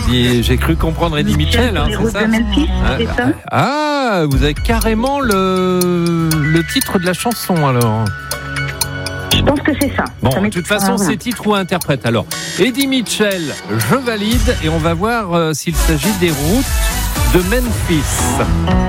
J'ai cru comprendre Eddie Mitchell, hein, Les c'est routes ça de Memphis, c'est ça. Ah, vous avez carrément le titre de la chanson alors. Je pense que c'est ça. Bon, Ça de toute façon, c'est titre ou interprète. Alors, Eddie Mitchell, je valide et on va voir s'il s'agit des routes de Memphis.